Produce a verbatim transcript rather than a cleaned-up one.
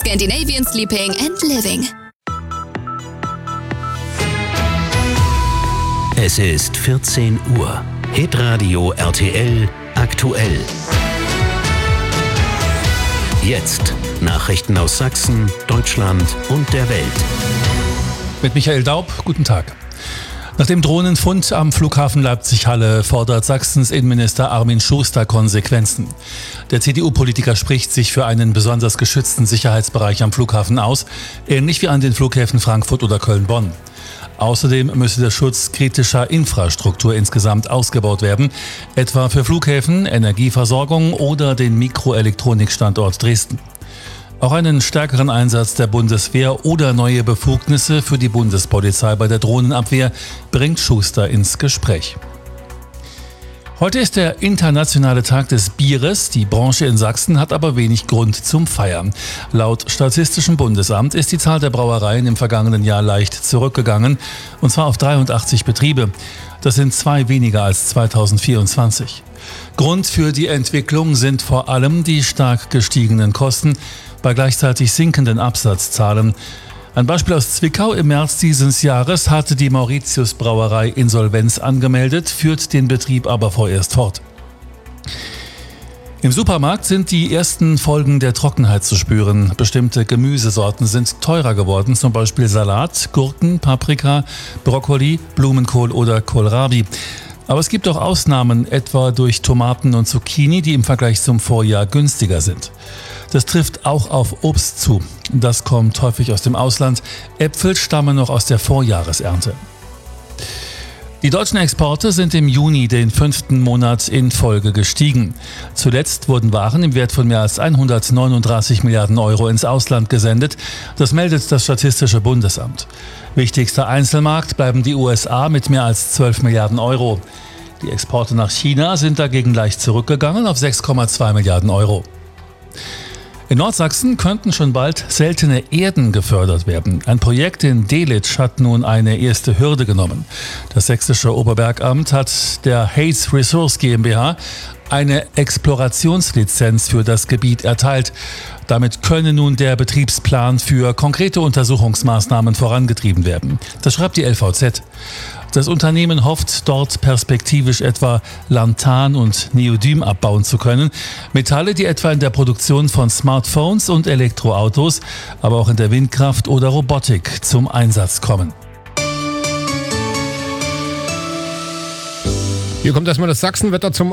Scandinavian Sleeping and Living. Es ist vierzehn Uhr. Hitradio R T L aktuell. Jetzt Nachrichten aus Sachsen, Deutschland und der Welt. Mit Michael Daub, guten Tag. Nach dem Drohnenfund am Flughafen Leipzig-Halle fordert Sachsens Innenminister Armin Schuster Konsequenzen. Der C D U-Politiker spricht sich für einen besonders geschützten Sicherheitsbereich am Flughafen aus, ähnlich wie an den Flughäfen Frankfurt oder Köln-Bonn. Außerdem müsse der Schutz kritischer Infrastruktur insgesamt ausgebaut werden, etwa für Flughäfen, Energieversorgung oder den Mikroelektronikstandort Dresden. Auch einen stärkeren Einsatz der Bundeswehr oder neue Befugnisse für die Bundespolizei bei der Drohnenabwehr bringt Schuster ins Gespräch. Heute ist der internationale Tag des Bieres. Die Branche in Sachsen hat aber wenig Grund zum Feiern. Laut Statistischem Bundesamt ist die Zahl der Brauereien im vergangenen Jahr leicht zurückgegangen, und zwar auf dreiundachtzig Betriebe. Das sind zwei weniger als zweitausendvierundzwanzig. Grund für die Entwicklung sind vor allem die stark gestiegenen Kosten bei gleichzeitig sinkenden Absatzzahlen. Ein Beispiel aus Zwickau: Im März dieses Jahres hatte die Mauritius Brauerei Insolvenz angemeldet, führt den Betrieb aber vorerst fort. Im Supermarkt sind die ersten Folgen der Trockenheit zu spüren. Bestimmte Gemüsesorten sind teurer geworden, zum Beispiel Salat, Gurken, Paprika, Brokkoli, Blumenkohl oder Kohlrabi. Aber es gibt auch Ausnahmen, etwa durch Tomaten und Zucchini, die im Vergleich zum Vorjahr günstiger sind. Das trifft auch auf Obst zu. Das kommt häufig aus dem Ausland. Äpfel stammen noch aus der Vorjahresernte. Die deutschen Exporte sind im Juni den fünften Monat in Folge gestiegen. Zuletzt wurden Waren im Wert von mehr als hundertneununddreißig Milliarden Euro ins Ausland gesendet. Das meldet das Statistische Bundesamt. Wichtigster Einzelmarkt bleiben die U S A mit mehr als zwölf Milliarden Euro. Die Exporte nach China sind dagegen leicht zurückgegangen auf sechs Komma zwei Milliarden Euro. In Nordsachsen könnten schon bald seltene Erden gefördert werden. Ein Projekt in Delitzsch hat nun eine erste Hürde genommen. Das sächsische Oberbergamt hat der Hayes Resource GmbH eine Explorationslizenz für das Gebiet erteilt. Damit könne nun der Betriebsplan für konkrete Untersuchungsmaßnahmen vorangetrieben werden. Das schreibt die L V Z. Das Unternehmen hofft, dort perspektivisch etwa Lanthan und Neodym abbauen zu können. Metalle, die etwa in der Produktion von Smartphones und Elektroautos, aber auch in der Windkraft oder Robotik zum Einsatz kommen. Hier kommt erstmal das Sachsenwetter zum